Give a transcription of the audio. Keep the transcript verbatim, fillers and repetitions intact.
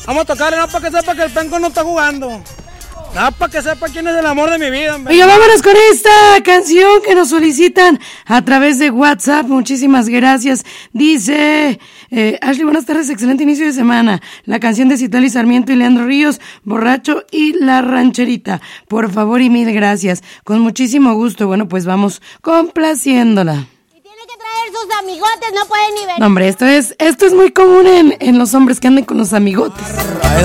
Vamos a tocarle, no para que sepa que el penco no está jugando. No, para que sepa quién es el amor de mi vida. Hombre. Oiga, vámonos con esta canción que nos solicitan a través de WhatsApp. Muchísimas gracias. Dice eh, Ashley, buenas tardes, excelente inicio de semana. La canción de Citlali Sarmiento y Leandro Ríos, Borracho y La Rancherita. Por favor y mil gracias. Con muchísimo gusto. Bueno, pues vamos complaciéndola. Sus amigotes no pueden ni ver. No, hombre, esto es, esto es muy común en, en los hombres que anden con los amigotes.